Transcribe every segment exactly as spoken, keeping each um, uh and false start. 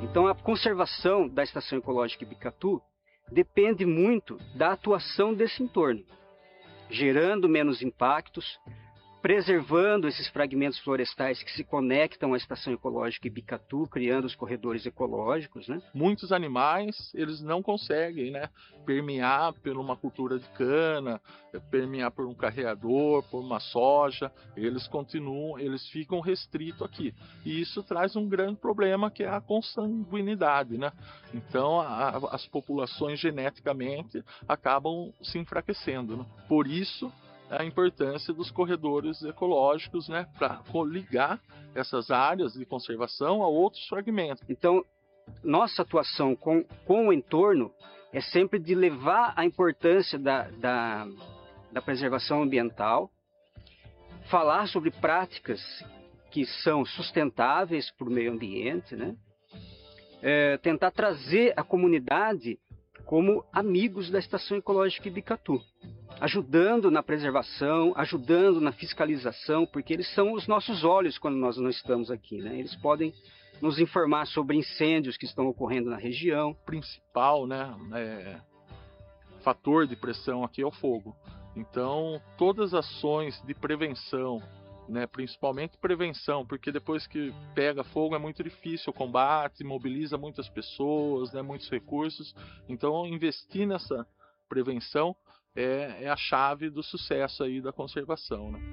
Então a conservação da Estação Ecológica Ibicatu depende muito da atuação desse entorno, gerando menos impactos, preservando esses fragmentos florestais que se conectam à Estação Ecológica Ibicatu, criando os corredores ecológicos, né? Muitos animais, eles não conseguem, né, permear por uma cultura de cana, permear por um carreador, por uma soja, eles continuam, eles ficam restritos aqui. E isso traz um grande problema, que é a consanguinidade, né? Então, a, as populações geneticamente acabam se enfraquecendo, né? Por isso, a importância dos corredores ecológicos, né, para coligar essas áreas de conservação a outros fragmentos. Então, nossa atuação com, com o entorno é sempre de levar a importância da, da, da preservação ambiental, falar sobre práticas que são sustentáveis para o meio ambiente, né? É, tentar trazer a comunidade como amigos da Estação Ecológica Ibicatu, ajudando na preservação, ajudando na fiscalização, porque eles são os nossos olhos quando nós não estamos aqui, né? Eles podem nos informar sobre incêndios que estão ocorrendo na região. O principal, né, é, fator de pressão aqui é o fogo. Então, todas as ações de prevenção, né, principalmente prevenção, porque depois que pega fogo é muito difícil o combate, mobiliza muitas pessoas, né, muitos recursos. Então, investir nessa prevenção É, é a chave do sucesso aí da conservação, né?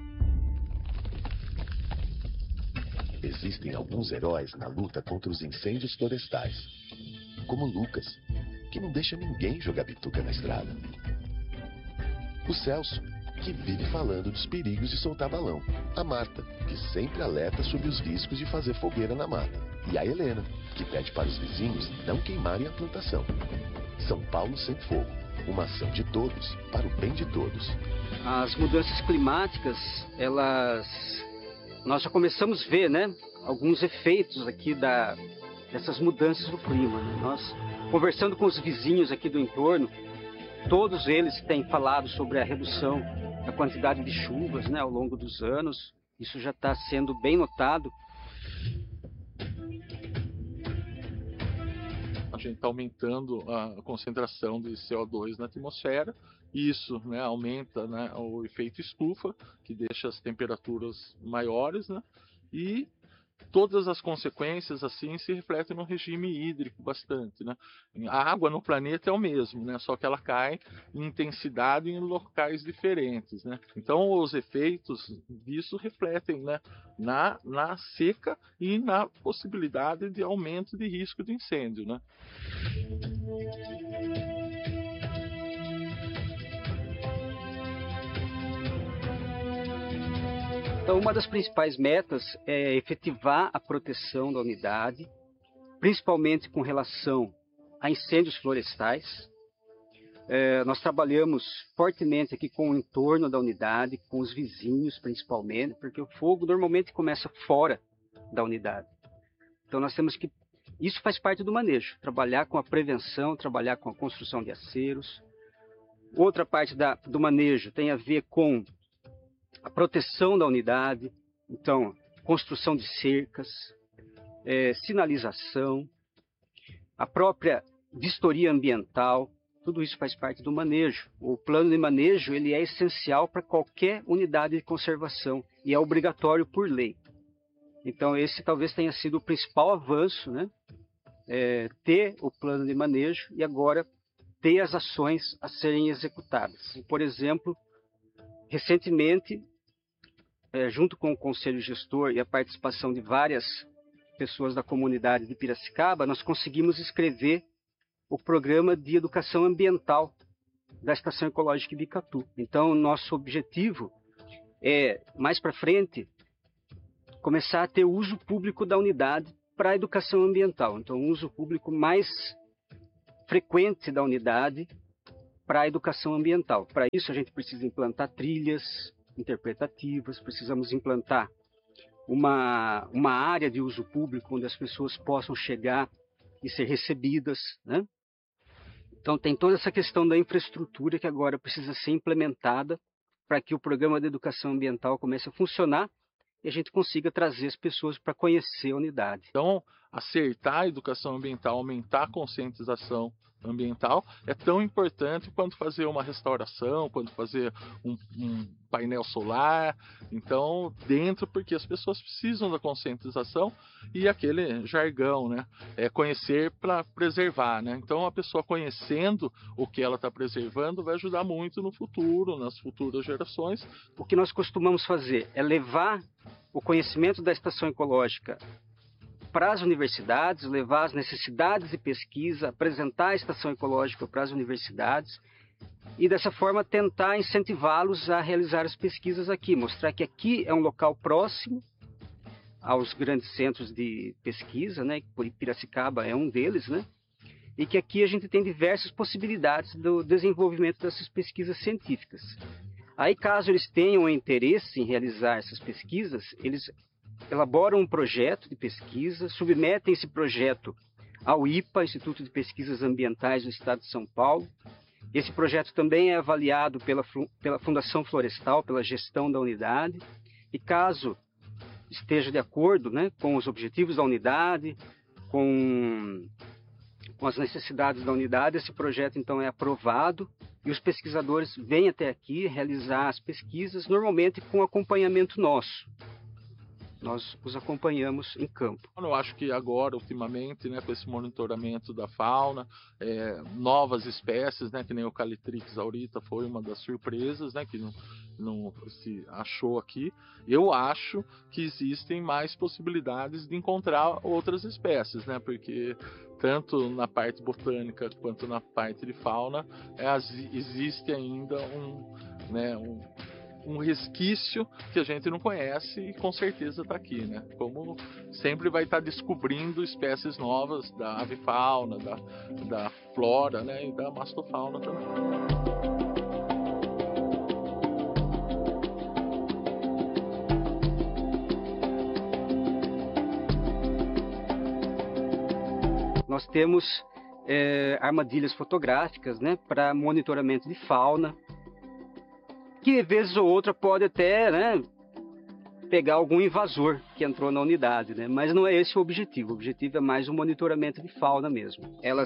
Existem alguns heróis na luta contra os incêndios florestais, como Lucas, que não deixa ninguém jogar bituca na estrada. O Celso, que vive falando dos perigos de soltar balão. A Marta, que sempre alerta sobre os riscos de fazer fogueira na mata. E a Helena, que pede para os vizinhos não queimarem a plantação. São Paulo Sem Fogo. Uma ação de todos, para o bem de todos. As mudanças climáticas, elas... Nós já começamos a ver, né, alguns efeitos aqui da... dessas mudanças do clima, né? Nós, conversando com os vizinhos aqui do entorno, todos eles têm falado sobre a redução da quantidade de chuvas, né, ao longo dos anos. Isso já está sendo bem notado. A gente está aumentando a concentração de C O dois na atmosfera, e isso, né, aumenta, né, o efeito estufa, que deixa as temperaturas maiores, né, e todas as consequências assim se refletem no regime hídrico bastante, né? A água no planeta é o mesmo, né? Só que ela cai em intensidade em locais diferentes, né? Então os efeitos disso refletem, né, na, na seca e na possibilidade de aumento de risco de incêndio, né? Então, uma das principais metas é efetivar a proteção da unidade, principalmente com relação a incêndios florestais. É, nós trabalhamos fortemente aqui com o entorno da unidade, com os vizinhos principalmente, porque o fogo normalmente começa fora da unidade. Então, nós temos que... Isso faz parte do manejo, trabalhar com a prevenção, trabalhar com a construção de aceros. Outra parte da, do manejo tem a ver com a proteção da unidade, então, construção de cercas, é, sinalização, a própria vistoria ambiental, tudo isso faz parte do manejo. O plano de manejo ele é essencial para qualquer unidade de conservação e é obrigatório por lei. Então, esse talvez tenha sido o principal avanço, né? É, ter o plano de manejo e agora ter as ações a serem executadas. Por exemplo, recentemente, É, junto com o Conselho Gestor e a participação de várias pessoas da comunidade de Piracicaba, nós conseguimos escrever o programa de educação ambiental da Estação Ecológica Ibicatu. Então, nosso objetivo é, mais para frente, começar a ter uso público da unidade para a educação ambiental. Então, um uso público mais frequente da unidade para a educação ambiental. Para isso, a gente precisa implantar trilhas interpretativas, precisamos implantar uma, uma área de uso público onde as pessoas possam chegar e ser recebidas, né? Então tem toda essa questão da infraestrutura que agora precisa ser implementada para que o programa de educação ambiental comece a funcionar e a gente consiga trazer as pessoas para conhecer a unidade. Então, acertar a educação ambiental, aumentar a conscientização ambiental é tão importante quanto fazer uma restauração, quanto fazer um, um painel solar. Então, dentro, porque as pessoas precisam da conscientização e aquele jargão, né? É conhecer para preservar, né? Então, a pessoa conhecendo o que ela está preservando vai ajudar muito no futuro, nas futuras gerações. O que nós costumamos fazer é levar o conhecimento da estação ecológica para as universidades, levar as necessidades de pesquisa, apresentar a estação ecológica para as universidades e dessa forma tentar incentivá-los a realizar as pesquisas aqui, mostrar que aqui é um local próximo aos grandes centros de pesquisa, né? Piracicaba é um deles, né? E que aqui a gente tem diversas possibilidades do desenvolvimento dessas pesquisas científicas. Aí, caso eles tenham interesse em realizar essas pesquisas, eles elaboram um projeto de pesquisa, submetem esse projeto ao I P A, Instituto de Pesquisas Ambientais do Estado de São Paulo. Esse projeto também é avaliado pela, pela Fundação Florestal, pela gestão da unidade, e caso esteja de acordo, né, com os objetivos da unidade, com, com as necessidades da unidade, esse projeto então é aprovado e os pesquisadores vêm até aqui realizar as pesquisas, normalmente com acompanhamento nosso. Nós os acompanhamos em campo. Eu acho que agora, ultimamente, né, com esse monitoramento da fauna, é, novas espécies, né, que nem o Calitrix aurita foi uma das surpresas, né, que não, não se achou aqui. Eu acho que existem mais possibilidades de encontrar outras espécies, né, porque tanto na parte botânica quanto na parte de fauna é, existe ainda um, né, um um resquício que a gente não conhece e com certeza está aqui, né? Como sempre vai estar tá descobrindo espécies novas da avifauna, da, da flora, né? E da mastofauna também. Nós temos é, armadilhas fotográficas, né? Para monitoramento de fauna, que vezes ou outra pode até, né, pegar algum invasor que entrou na unidade, né? Mas não é esse o objetivo. O objetivo é mais o monitoramento de fauna mesmo. Elas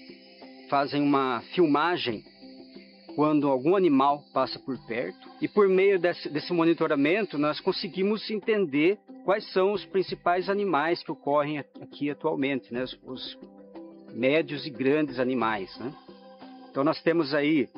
fazem uma filmagem quando algum animal passa por perto e por meio desse, desse monitoramento nós conseguimos entender quais são os principais animais que ocorrem aqui atualmente, né? Os, os médios e grandes animais, né? Então nós temos aí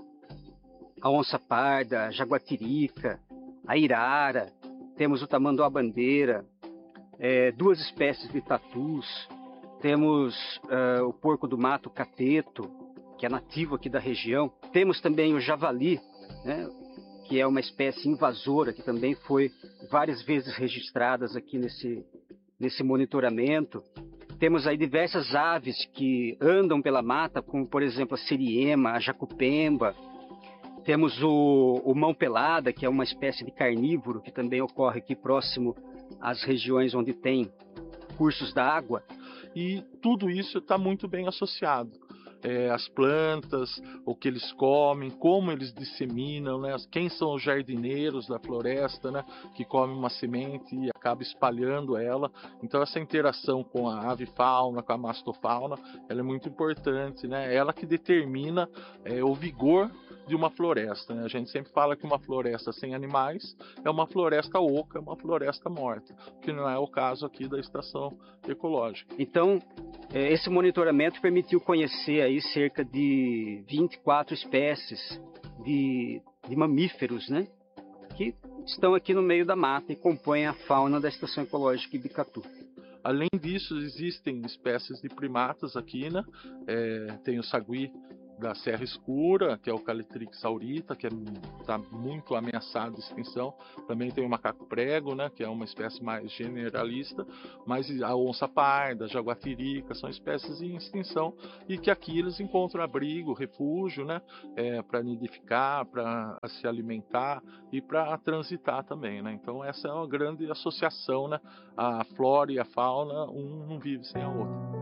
a onça-parda, a jaguatirica, a irara, temos o tamanduá-bandeira, é, duas espécies de tatus, temos uh, o porco do mato, o cateto, que é nativo aqui da região, temos também o javali, né, que é uma espécie invasora, que também foi várias vezes registradas aqui nesse, nesse monitoramento. Temos aí diversas aves que andam pela mata, como por exemplo a siriema, a jacupemba. Temos o, o mão-pelada, que é uma espécie de carnívoro, que também ocorre aqui próximo às regiões onde tem cursos d'água. E tudo isso está muito bem associado. É, as plantas, o que eles comem, como eles disseminam, né? Quem são os jardineiros da floresta, né? Que comem uma semente e acaba espalhando ela. Então essa interação com a avifauna, com a mastofauna, ela é muito importante, né? Ela que determina é, o vigor de uma floresta, né? A gente sempre fala que uma floresta sem animais é uma floresta oca, é uma floresta morta, que não é o caso aqui da estação ecológica. Então, esse monitoramento permitiu conhecer aí cerca de vinte e quatro espécies de, de mamíferos, né? Que estão aqui no meio da mata e compõem a fauna da estação ecológica Ibicatu. Além disso, existem espécies de primatas aqui, né? É, tem o sagui da Serra Escura, que é o Calitrix aurita, que está muito ameaçado de extinção. Também tem o macaco prego, né, que é uma espécie mais generalista, mas a onça parda, a jaguatirica, são espécies em extinção e que aqui eles encontram abrigo, refúgio, né, é, para nidificar, para se alimentar e para transitar também, né. Então essa é uma grande associação, né, a flora e a fauna, um não vive sem a outra.